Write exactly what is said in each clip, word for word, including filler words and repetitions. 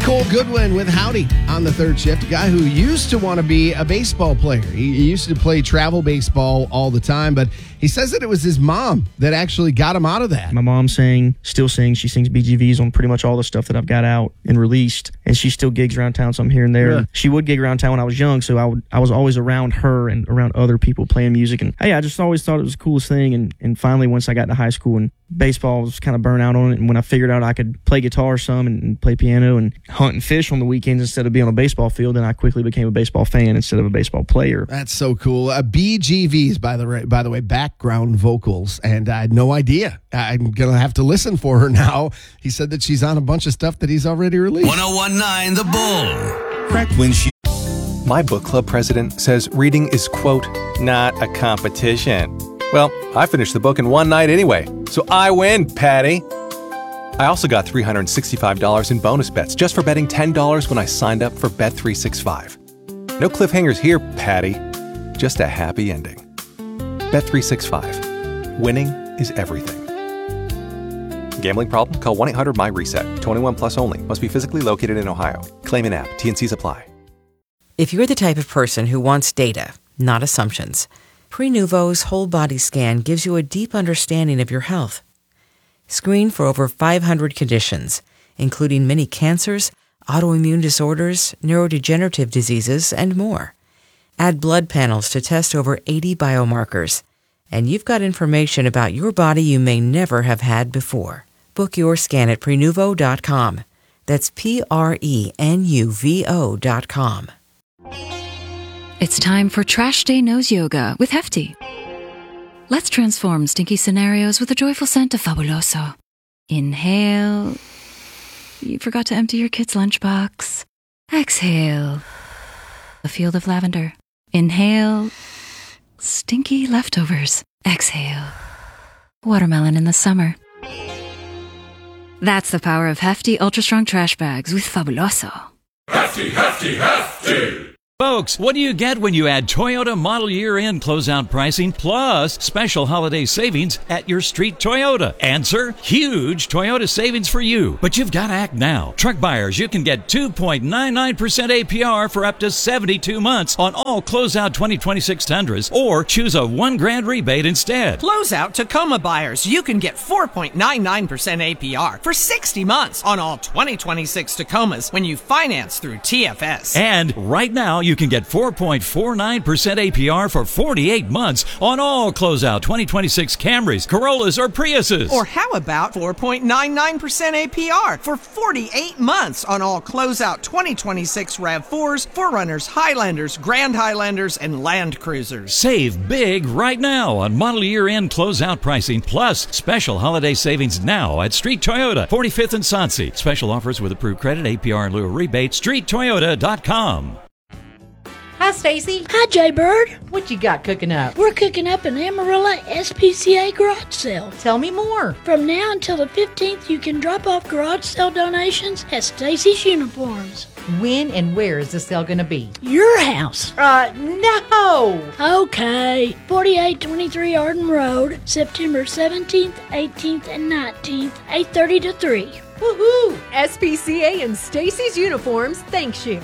Cole Goodwin with Howdy on the third shift. A guy who used to want to be a baseball player. He, he used to play travel baseball all the time, but he says that it was his mom that actually got him out of that. My mom sang, still sings. She sings B G Vs on pretty much all the stuff that I've got out and released, and she still gigs around town, so I'm here and there. Yeah. She would gig around town when I was young, so I would I was always around her and around other people playing music. And hey, I just always thought it was the coolest thing. And, and finally, once I got to high school and baseball was kind of burnt out on it, and when I figured out I could play guitar some and, and play piano and hunt and fish on the weekends instead of being on a baseball field, then I quickly became a baseball fan instead of a baseball player. That's so cool. Uh, B G Vs, by the way, by the way, background vocals, and I had no idea. I'm gonna have to listen for her now. He said that she's on a bunch of stuff that he's already released. one oh one point nine The Bull. Correct when she. My book club president says reading is, quote, not a competition. Well, I finished the book in one night anyway, so I win, Patty. I also got three hundred sixty-five dollars in bonus bets just for betting ten dollars when I signed up for Bet three sixty-five. No cliffhangers here, Patty. Just a happy ending. Bet three sixty-five. Winning is everything. Gambling problem? Call one eight hundred M Y RESET. twenty-one plus only. Must be physically located in Ohio. Claim in app. T and Cs apply. If you're the type of person who wants data, not assumptions, Prenuvo's whole body scan gives you a deep understanding of your health. Screen for over five hundred conditions, including many cancers, autoimmune disorders, neurodegenerative diseases, and more. Add blood panels to test over eighty biomarkers, and you've got information about your body you may never have had before. Book your scan at Prenuvo dot com. That's P R E N U V O dot com. It's time for Trash Day Nose Yoga with Hefty. Let's transform stinky scenarios with a joyful scent of Fabuloso. Inhale. You forgot to empty your kid's lunchbox. Exhale. A field of lavender. Inhale. Stinky leftovers. Exhale. Watermelon in the summer. That's the power of Hefty Ultra Strong Trash Bags with Fabuloso. Hefty, hefty, hefty. Folks, what do you get when you add Toyota Model Year End closeout pricing plus special holiday savings at your street Toyota? Answer, huge Toyota savings for you. But you've got to act now. Truck buyers, you can get two point nine nine percent A P R for up to seventy-two months on all closeout twenty twenty-six Tundras, or choose a one grand rebate instead. Closeout Tacoma buyers, you can get four point nine nine percent A P R for sixty months on all twenty twenty-six Tacomas when you finance through T F S. And right now, you can get four point four nine percent A P R for forty-eight months on all closeout twenty twenty-six Camrys, Corollas, or Priuses. Or how about four point nine nine percent A P R for forty-eight months on all closeout twenty twenty-six RAV fours, four runners, Highlanders, Grand Highlanders, and Land Cruisers. Save big right now on model year end closeout pricing plus special holiday savings now at Street Toyota, forty-fifth and Sonse. Special offers with approved credit, A P R in lieu of rebate, street toyota dot com. Hi, Stacy. Hi, Jay Bird. What you got cooking up? We're cooking up an Amarillo S P C A garage sale. Tell me more. From now until the fifteenth, you can drop off garage sale donations at Stacy's Uniforms. When and where is the sale going to be? Your house. Uh, no. Okay. forty-eight twenty-three Arden Road, September seventeenth, eighteenth, and nineteenth, eight thirty to three. Woohoo! S P C A and Stacy's Uniforms thanks you.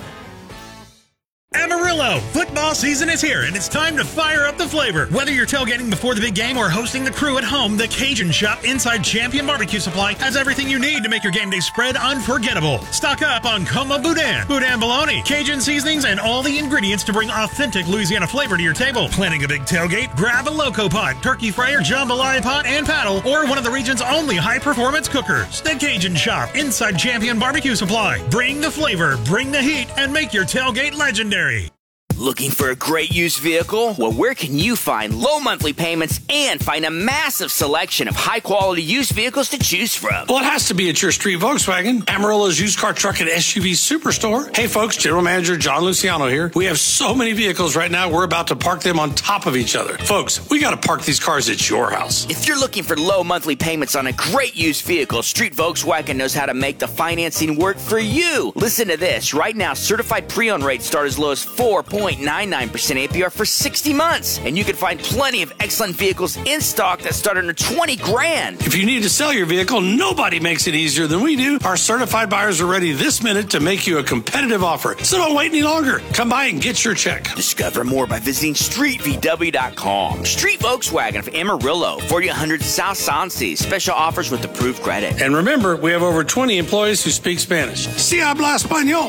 Amarillo! Football season is here, and it's time to fire up the flavor. Whether you're tailgating before the big game or hosting the crew at home, the Cajun Shop inside Champion Barbecue Supply has everything you need to make your game day spread unforgettable. Stock up on Coma Boudin, Boudin Bologna, Cajun seasonings, and all the ingredients to bring authentic Louisiana flavor to your table. Planning a big tailgate? Grab a Loco Pot, turkey fryer, jambalaya pot, and paddle, or one of the region's only high-performance cookers. The Cajun Shop inside Champion Barbecue Supply. Bring the flavor, bring the heat, and make your tailgate legendary. Looking for a great used vehicle? Well, where can you find low monthly payments and find a massive selection of high-quality used vehicles to choose from? Well, it has to be at your street Volkswagen, Amarillo's used car, truck, and S U V superstore. Hey, folks, General Manager John Luciano here. We have so many vehicles right now, we're about to park them on top of each other. Folks, we got to park these cars at your house. If you're looking for low monthly payments on a great used vehicle, Street Volkswagen knows how to make the financing work for you. Listen to this. Right now, certified pre-owned rates start as low as four point point nine nine percent A P R for sixty months. And you can find plenty of excellent vehicles in stock that start under twenty grand. If you need to sell your vehicle, nobody makes it easier than we do. Our certified buyers are ready this minute to make you a competitive offer. So don't wait any longer. Come by and get your check. Discover more by visiting street v w dot com. Street Volkswagen of Amarillo, forty hundred South Sansi. Special offers with approved credit. And remember, we have over twenty employees who speak Spanish. Si habla español.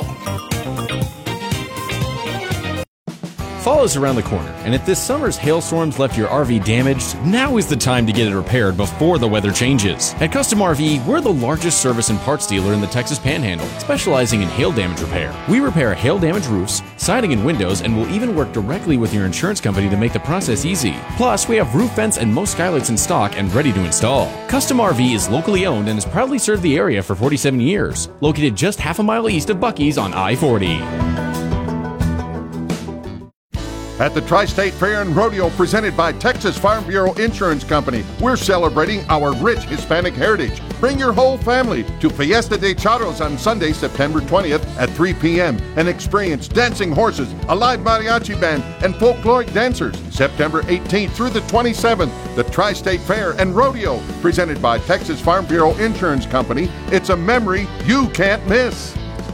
Fall is around the corner, and if this summer's hailstorms left your R V damaged, now is the time to get it repaired before the weather changes. At Custom R V, we're the largest service and parts dealer in the Texas Panhandle, specializing in hail damage repair. We repair hail damaged roofs, siding, and windows, and will even work directly with your insurance company to make the process easy. Plus, we have roof vents and most skylights in stock and ready to install. Custom R V is locally owned and has proudly served the area for forty-seven years. Located just half a mile east of Buc-ee's on I forty. At the Tri-State Fair and Rodeo presented by Texas Farm Bureau Insurance Company, we're celebrating our rich Hispanic heritage. Bring your whole family to Fiesta de Charros on Sunday, September twentieth at three p.m. and experience dancing horses, a live mariachi band, and folkloric dancers. September eighteenth through the twenty-seventh, the Tri-State Fair and Rodeo presented by Texas Farm Bureau Insurance Company. It's a memory you can't miss.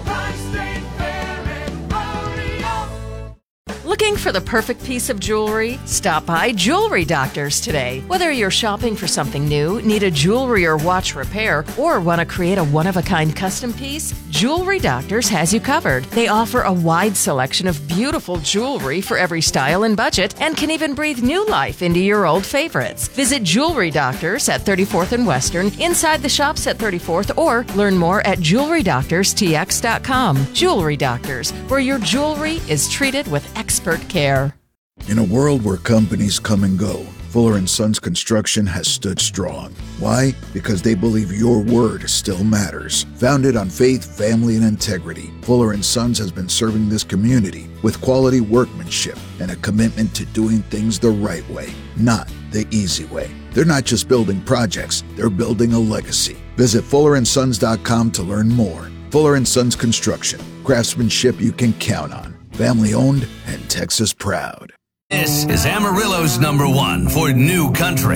Looking for the perfect piece of jewelry? Stop by Jewelry Doctors today. Whether you're shopping for something new, need a jewelry or watch repair, or want to create a one-of-a-kind custom piece, Jewelry Doctors has you covered. They offer a wide selection of beautiful jewelry for every style and budget, and can even breathe new life into your old favorites. Visit Jewelry Doctors at thirty-fourth and Western, inside the shops at thirty-fourth, or learn more at jewelry doctors t x dot com. Jewelry Doctors, where your jewelry is treated with expert care. In a world where companies come and go, Fuller and Sons Construction has stood strong. Why? Because they believe your word still matters. Founded on faith, family, and integrity, Fuller and Sons has been serving this community with quality workmanship and a commitment to doing things the right way, not the easy way. They're not just building projects, they're building a legacy. Visit fuller and sons dot com to learn more. Fuller and Sons Construction, craftsmanship you can count on. Family owned and Texas proud. This is Amarillo's number one for new country.